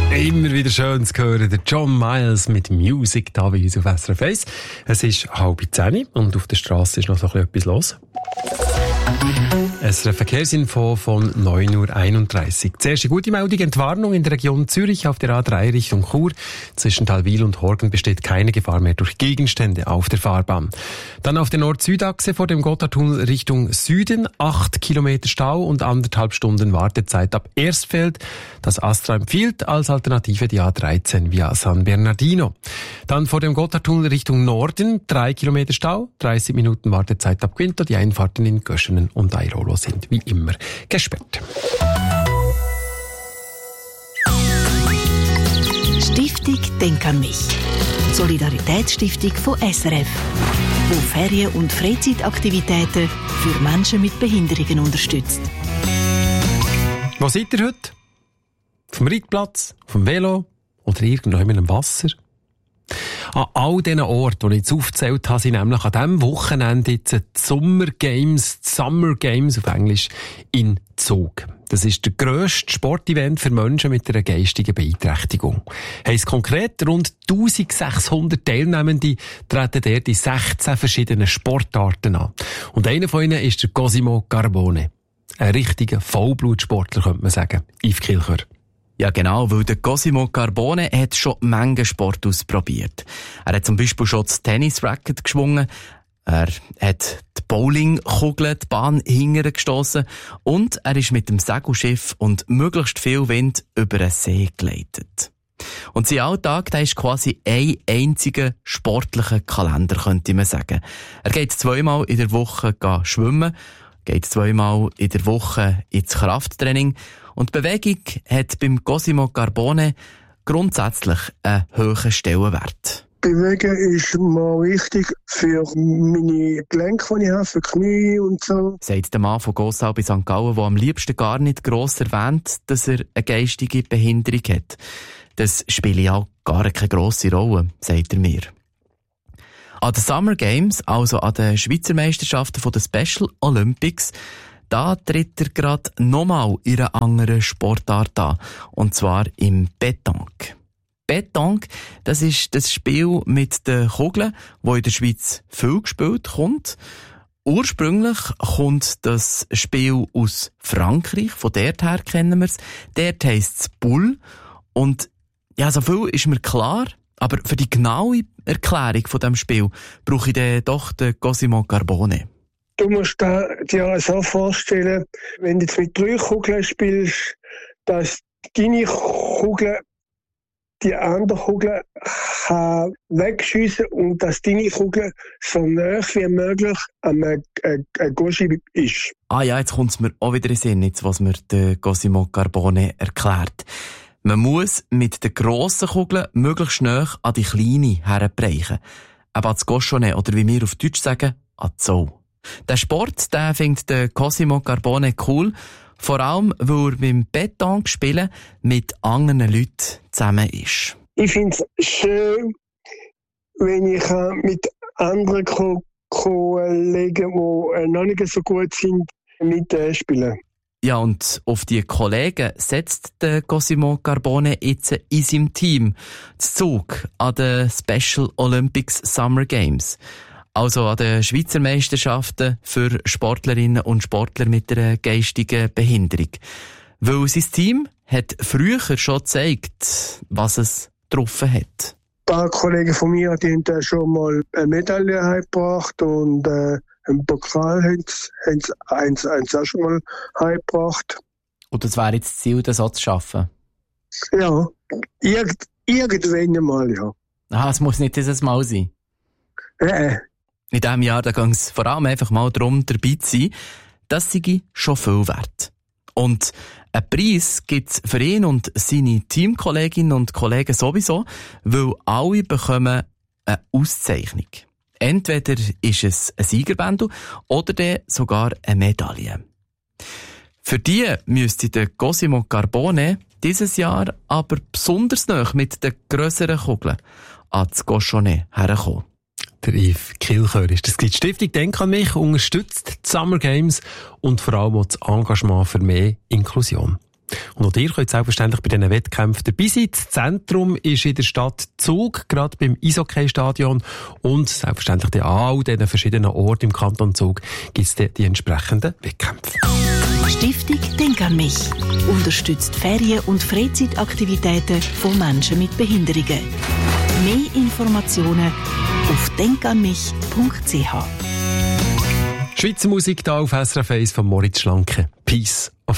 Immer wieder schön zu hören, der John Miles mit Music da bei uns auf SRF 1. Es ist 9:30 und auf der Straße ist noch so etwas los. SRF Verkehrsinfo von 9:31 Uhr. Zuerst eine gute Meldung, Entwarnung in der Region Zürich auf der A3 Richtung Chur. Zwischen Talwil und Horgen besteht keine Gefahr mehr durch Gegenstände auf der Fahrbahn. Dann auf der Nord-Süd-Achse vor dem Gotthardtunnel Richtung Süden 8 Kilometer Stau und 1,5 Stunden Wartezeit ab Erstfeld. Das Astra empfiehlt als Alternative die A13 via San Bernardino. Dann vor dem Gotthardtunnel Richtung Norden 3 Kilometer Stau, 30 Minuten Wartezeit ab Quinto. Die Einfahrten in Göschenen und Airolo sind wie immer gesperrt. Stiftung Denk an mich. Solidaritätsstiftung von SRF, wo Ferien- und Freizeitaktivitäten für Menschen mit Behinderungen unterstützt. Wo seid ihr heute? Auf dem Reitplatz, auf dem Velo oder irgendwo in einem Wasser? An all diesen Orten, die ich jetzt aufgezählt habe, sind nämlich an diesem Wochenende jetzt die Summer Games auf Englisch, in Zug. Das ist der grösste Sportevent für Menschen mit einer geistigen Beeinträchtigung. Heisst konkret, rund 1600 Teilnehmende treten dort in 16 verschiedenen Sportarten an. Und einer von ihnen ist der Cosimo Carbone. Ein richtiger Vollblutsportler, könnte man sagen. Yves Kilcher. Ja, genau, weil der Cosimo Carbone hat schon Menge Sport ausprobiert. Er hat zum Beispiel schon das Tennisracket geschwungen, er hat die Bowlingkugel die Bahn hinterher gestossen und er ist mit dem Segelschiff und möglichst viel Wind über den See geleitet. Und sein Alltag, der ist quasi ein einziger sportlicher Kalender, könnte man sagen. Er geht 2-mal in der Woche schwimmen, geht 2-mal in der Woche ins Krafttraining. Und Bewegung hat beim Cosimo Carbone grundsätzlich einen hohen Stellenwert. Bewegen ist mal wichtig für meine Gelenke, die ich habe, für Knie und so. Sagt der Mann von Gossau bei St. Gallen, der am liebsten gar nicht gross erwähnt, dass er eine geistige Behinderung hat. Das spielt ja auch gar keine grosse Rolle, sagt er mir. An den Summer Games, also an den Schweizer Meisterschaften von den Special Olympics, da tritt er gerade nochmal in einer anderen Sportart an. Und zwar im Pétanque. Pétanque, das ist das Spiel mit den Kugeln, das in der Schweiz viel gespielt kommt. Ursprünglich kommt das Spiel aus Frankreich, von dort her kennen wir es. Dort heisst es Boule. Und ja, so viel ist mir klar, aber für die genaue Erklärung von diesem Spiel brauche ich dann doch den Cosimo Carbone. Du musst dir so vorstellen, wenn du jetzt mit 3 Kugeln spielst, dass deine Kugel die andere Kugel kann wegschiessen und dass deine Kugel so nah wie möglich an einem Goschi ist. Ah ja, jetzt kommt es mir auch wieder in den Sinn, jetzt, was mir der Cosimo Carbone erklärt. Man muss mit den grossen Kugeln möglichst nah an die kleine herbrechen. Aber ans Cochonnet, oder wie wir auf Deutsch sagen, an die Sau. Der Sport, den findet der Cosimo Carbone cool, vor allem, weil er beim Pétanque spielen mit anderen Leuten zusammen ist. Ich finde es schön, wenn ich mit anderen Kollegen, die noch nicht so gut sind, mitspielen. Ja, und auf die Kollegen setzt der Cosimo Carbone jetzt in seinem Team zu Zug an den Special Olympics Summer Games. Also an den Schweizer Meisterschaften für Sportlerinnen und Sportler mit einer geistigen Behinderung. Weil sein Team hat früher schon gezeigt, was es getroffen hat. Ein paar Kollegen von mir die haben schon mal eine Medaille heimgebracht und einen Pokal haben sie auch schon mal heimgebracht. Und das wäre jetzt das Ziel, das auch zu schaffen? Ja, irgendwann mal, ja. Aha, es muss nicht dieses Mal sein. In diesem Jahr ging es vor allem einfach mal darum, dabei zu sein. Das sei schon viel wert. Und einen Preis gibt es für ihn und seine Teamkolleginnen und Kollegen sowieso, weil alle bekommen eine Auszeichnung. Entweder ist es ein Siegerbändel oder dann sogar eine Medaille. Für die müsste der Cosimo Carbone dieses Jahr aber besonders nahe mit den grösseren Kugeln ans Cochonnet herkommen. Der Yves Kilcher ist das. Die Stiftung Denk an mich unterstützt die Summer Games und vor allem auch das Engagement für mehr Inklusion. Und auch ihr könnt selbstverständlich bei diesen Wettkämpfen dabei sein. Das Zentrum ist in der Stadt Zug, gerade beim Eishockey-Stadion. Und selbstverständlich an all diesen verschiedenen Orten im Kanton Zug gibt es die entsprechenden Wettkämpfe. Stiftung Denk an mich unterstützt Ferien- und Freizeitaktivitäten von Menschen mit Behinderungen. Mehr Informationen auf denkanmich.ch. Schweizer Musik hier auf SRF 1 von Moritz Schlanke. Peace of